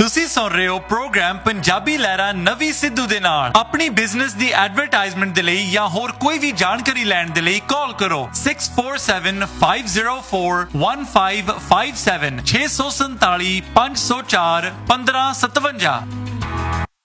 ਤੁਸੀਂ ਸੁਣ ਰਹੇ ਹੋ ਪ੍ਰੋਗਰਾਮ ਪੰਜਾਬੀ ਲਹਿਰਾਂ ਨਵੀਂ ਸਿੱਧੂ ਦੇ ਨਾਲ। ਆਪਣੀ ਬਿਜ਼ਨਸ ਦੀ ਐਡਵਰਟਾਈਜ਼ਮੈਂਟ ਦੇ ਲਈ ਜਾਂ ਹੋਰ ਕੋਈ ਵੀ ਜਾਣਕਾਰੀ ਲੈਣ ਦੇ ਲਈ ਕਾਲ ਕਰੋ 6475041557 647 504 1557।